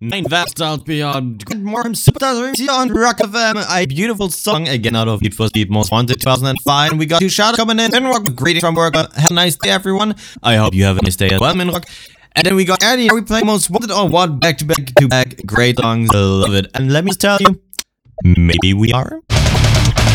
Nine vast out beyond good morning, super on Rock FM, a beautiful song again out of Need for Speed Most Wanted 2005. And we got two shout coming in. Minrock, greeting from work. Have a nice day, everyone. I hope you have a nice day as well, Minrock. And then we got Eddie. Are we playing Most Wanted on what? Back to back to back. Great songs. I love it. And let me just tell you, maybe we are.